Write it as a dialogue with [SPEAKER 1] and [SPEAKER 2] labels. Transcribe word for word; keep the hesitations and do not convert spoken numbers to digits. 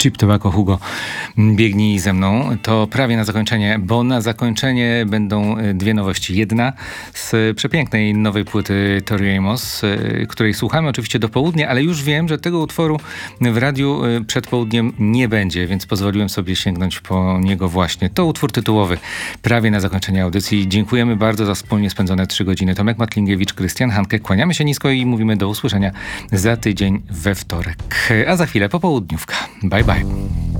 [SPEAKER 1] Cheap Tobacco, Hugo, biegnij ze mną. To prawie na zakończenie, bo na zakończenie będą dwie nowości. Jedna z przepięknej nowej płyty Tori Amos, której słuchamy oczywiście do południa, ale już wiem, że tego utworu w radiu przed południem nie będzie, więc pozwoliłem sobie sięgnąć po niego właśnie. To utwór tytułowy, prawie na zakończenie audycji. Dziękujemy bardzo za wspólnie spędzone trzy godziny. Tomek Matlingiewicz, Krystian Hanke. Kłaniamy się nisko i mówimy do usłyszenia za tydzień we wtorek. A za chwilę popołudniówka. Bye bye.